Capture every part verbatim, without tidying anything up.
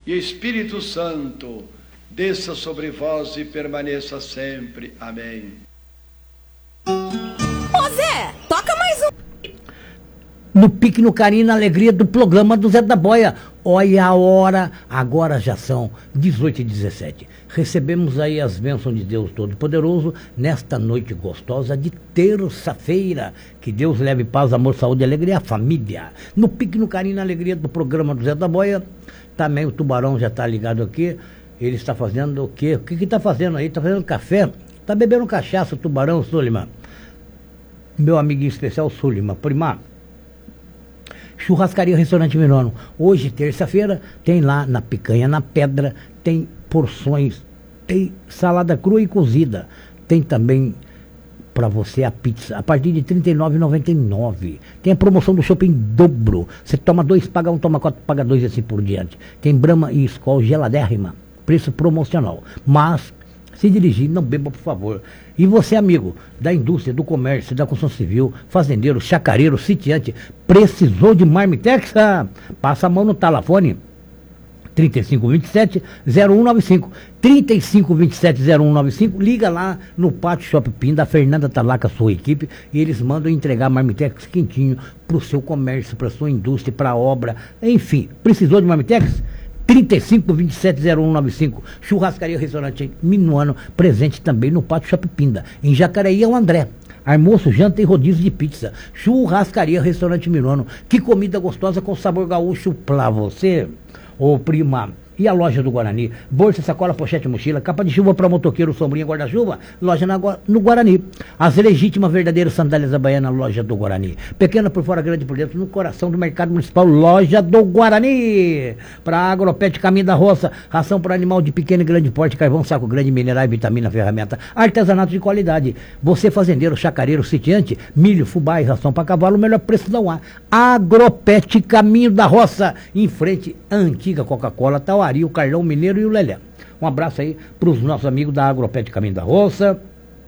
e Espírito Santo desça sobre vós e permaneça sempre. Amém. Ô Zé, toca mais um. No pique, no carinho, na alegria do programa do Zé da Boia. Olha a hora, agora já são dezoito e dezessete. Recebemos aí as bênçãos de Deus Todo-Poderoso nesta noite gostosa de terça-feira. Que Deus leve paz, amor, saúde e alegria à família. No pique, no carinho, na alegria do programa do Zé da Boia. Também o Tubarão já está ligado aqui. Ele está fazendo o quê? O que que está fazendo aí? Está fazendo café? Está bebendo cachaça, o Tubarão, Suliman. Meu amiguinho especial, Suliman. Prima, Churrascaria Restaurante Mirono. Hoje, terça-feira, tem lá na Picanha na Pedra, tem porções, tem salada crua e cozida. Tem também para você a pizza, a partir de trinta e nove reais e noventa e nove centavos. Tem a promoção do shopping dobro. Você toma dois, paga um, toma quatro, paga dois e assim por diante. Tem Brahma e Skol geladérrima, preço promocional. Mas, se dirigir, não beba, por favor. E você, amigo da indústria, do comércio, da construção civil, fazendeiro, chacareiro, sitiante, precisou de Marmitex? Ah, passa a mão no telefone trinta e cinco, vinte e sete, zero um nove cinco. trinta e cinco, vinte e sete, zero um nove cinco. Liga lá no Pátio Shopping Pinda. A Fernanda tá lá com a sua equipe e eles mandam entregar Marmitex quentinho pro seu comércio, pra sua indústria, pra obra. Enfim, precisou de Marmitex? trinta e cinco, vinte e sete, zero um nove cinco. Churrascaria Restaurante Minuano, presente também no Pátio Shopping Pinda. Em Jacareí é o André. Almoço, janta e rodízio de pizza. Churrascaria Restaurante Minuano. Que comida gostosa com sabor gaúcho pra você, ô prima. E a loja do Guarani? Bolsa, sacola, pochete, mochila, capa de chuva para motoqueiro, sombrinha, guarda-chuva. Loja na, no Guarani. As legítimas, verdadeiras sandálias da Baiana, loja do Guarani. Pequena por fora, grande por dentro, no coração do mercado municipal, loja do Guarani. Para Agropet, caminho da roça, ração para animal de pequeno e grande porte, carvão, saco grande, minerais, vitamina, ferramenta, artesanato de qualidade. Você, fazendeiro, chacareiro, sitiante, milho, fubá e ração para cavalo, o melhor preço não há. Agropet, caminho da roça, em frente à antiga Coca-Cola, Tauá, o Carlão Mineiro e o Lelé. Um abraço aí para os nossos amigos da Agropet Caminho da Roça,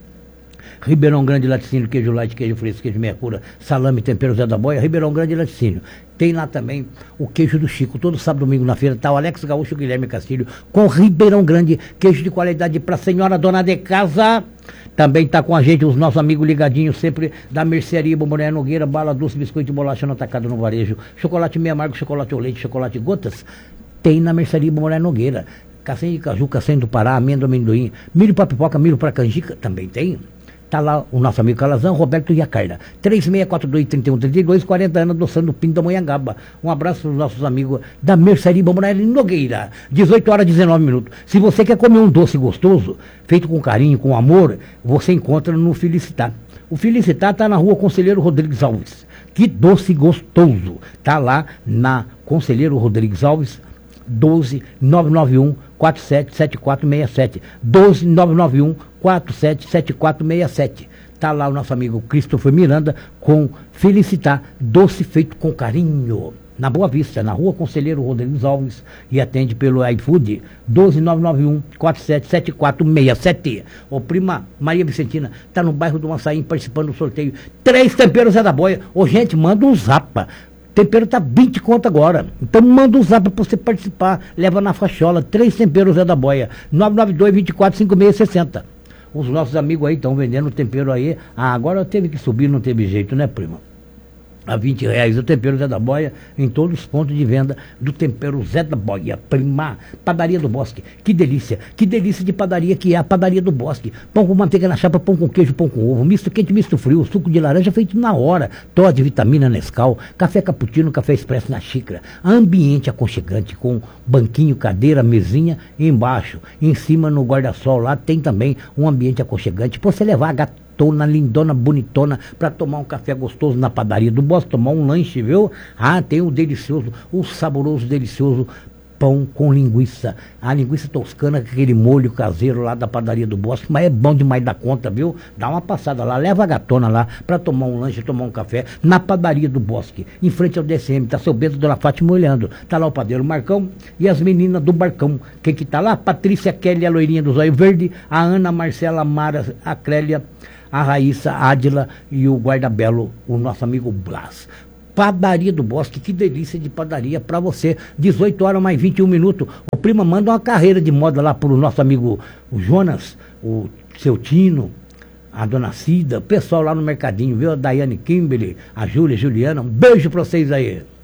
Ribeirão Grande Laticínio, queijo light, queijo fresco, queijo mercura, salame, tempero Zé da Boia, Ribeirão Grande Laticínio. Tem lá também o queijo do Chico, todo sábado domingo na feira, tá o Alex Gaúcho, Guilherme Castilho, com Ribeirão Grande, queijo de qualidade para a senhora dona de casa. Também tá com a gente os nossos amigos ligadinhos sempre da Mercearia Bomboné Nogueira, bala doce, biscoito e bolacha no atacado, no varejo, chocolate meio amargo, chocolate ao leite, chocolate gotas. Tem na Mercearia Bomboné Nogueira. Castanha de caju, castanha do Pará, amêndoa, amendoim, milho para pipoca, milho para canjica, também tem. Tá lá o nosso amigo Calazão, Roberto e a Carla. três seis quatro dois, três um três dois, quarenta anos, adoçando o Pinto da Monhangaba. Um abraço para os nossos amigos da Mercearia Bomboné Nogueira. dezoito horas e dezenove minutos. Se você quer comer um doce gostoso, feito com carinho, com amor, você encontra no Felicitar. O Felicitar tá na rua Conselheiro Rodrigues Alves. Que doce gostoso. Tá lá na Conselheiro Rodrigues Alves, doze, nove nove um, quatro sete sete quatro seis sete. doze, nove nove um, quatro sete sete quatro seis sete. Tá lá o nosso amigo Christopher Miranda com Felicitar, doce feito com carinho. Na Boa Vista, na rua Conselheiro Rodrigues Alves, e atende pelo iFood, doze, nove nove um, quatro sete sete quatro seis sete. Ô prima Maria Vicentina, tá no bairro do Açaí participando do sorteio. Três temperos Zé da Boia. Ô gente, manda um zapa. Tempero tá vinte conto agora. Então manda um zap para você participar. Leva na fachola. Três temperos Zé da Boia. nove nove dois, vinte e quatro, cinquenta e seis sessenta. Os nossos amigos aí estão vendendo tempero aí. Ah, agora teve que subir, não teve jeito, né, prima? A vinte reais o tempero Zé da Boia em todos os pontos de venda do tempero Zé da Boia. Prima, Padaria do Bosque. Que delícia, que delícia de padaria que é a Padaria do Bosque. Pão com manteiga na chapa, pão com queijo, pão com ovo, misto quente, misto frio, suco de laranja feito na hora, Toddy, vitamina Nescau, café cappuccino, café expresso na xícara. Ambiente aconchegante com banquinho, cadeira, mesinha e embaixo. Em cima no guarda-sol lá tem também um ambiente aconchegante para você levar a gata lindona, bonitona, para tomar um café gostoso na Padaria do Bosque, tomar um lanche, viu? Ah, tem o delicioso, o saboroso, delicioso pão com linguiça. A linguiça toscana, aquele molho caseiro lá da Padaria do Bosque, mas é bom demais da conta, viu? Dá uma passada lá, leva a gatona lá para tomar um lanche, tomar um café na Padaria do Bosque, em frente ao D C M, tá seu Bento, Dona Fátima olhando. Tá lá o padeiro Marcão e as meninas do Barcão. Quem que tá lá? Patrícia, Kelly, a loirinha do zóio verde, a Ana, a Marcela, a Mara, a Clélia, a Raíssa, a Ádila e o guarda-belo, o nosso amigo Blas. Padaria do Bosque, que delícia de padaria para você. dezoito horas mais vinte e um minutos. O Prima manda uma carreira de moda lá pro nosso amigo o Jonas, o seu Tino, a dona Cida, o pessoal lá no mercadinho, viu? A Daiane Kimberly, a Júlia, a Juliana. Um beijo para vocês aí.